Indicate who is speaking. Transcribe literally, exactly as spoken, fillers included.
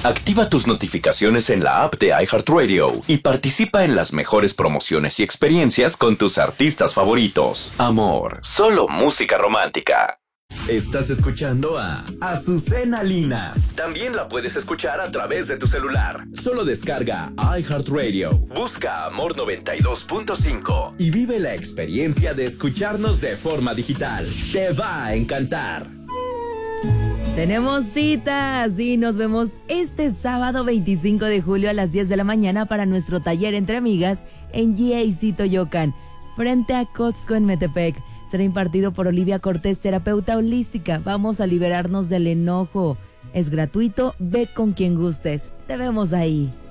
Speaker 1: Activa tus notificaciones en la app de iHeartRadio y participa en las mejores promociones y experiencias con tus artistas favoritos. Amor, solo música romántica. Estás escuchando a Azucena Linas. También la puedes escuchar a través de tu celular. Solo descarga iHeartRadio, busca Amor noventa y dos punto cinco y vive la experiencia de escucharnos de forma digital. Te va a encantar.
Speaker 2: Tenemos citas y nos vemos este sábado veinticinco de julio a las diez de la mañana para nuestro taller entre amigas en G A C Toyocan, frente a Costco en Metepec. Será impartido por Olivia Cortés, terapeuta holística. Vamos a liberarnos del enojo. Es gratuito, ve con quien gustes. Te vemos ahí.